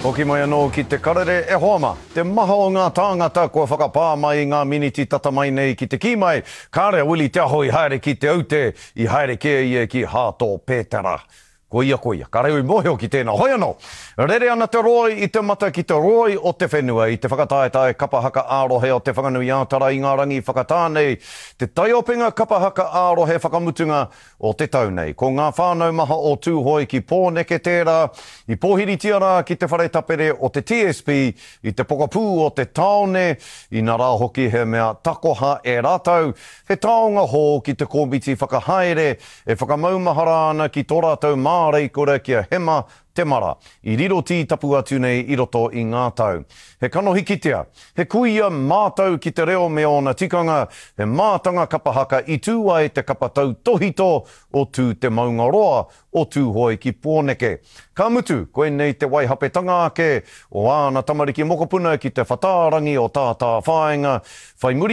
Hoki mai anō ki te karere e hoama. Te maha o ngā tāngata kua whakapā mai i ngā miniti tata mai nei ki te ki mai. Kāre wili te aho i haere ki te aute, i haere kia ia ki Hato Pētera. Koia. Ka reo i moheo ki tēnā. Hoi anō. Rere ana te roi i te mata ki te roi o te whenua. I te whakataetae kapahaka ārohe o te whanganui ātara i ngā rangi whakatānei. Te taiopenga kapahaka ārohe whakamutunga o te taunei. Ko ngā whānau maha o tūhoi ki pōneke tērā. I pōhiri tiara ki te whare tapere o te TSP. I te pokapū o te taone. I nā rā hoki he mea takoha e rātau. He taonga hō ki te kōmiti whakahaere. E whakamaumahara ana ki tō rātau reikora kia hema te mara. I riro tī tapu atu nei i roto i ngā tau. He kanohi kitea. He kuia mātau ki te reo me ona tikanga. He mātanga kapahaka i tū ai te kapatau tohito o tū te maunga roa o tū hoi ki pōneke. Ka mutu, koe nei te waihapetanga ake o āna tamariki mokopuna ki te whatārangi o tātā whāenga. Whai muri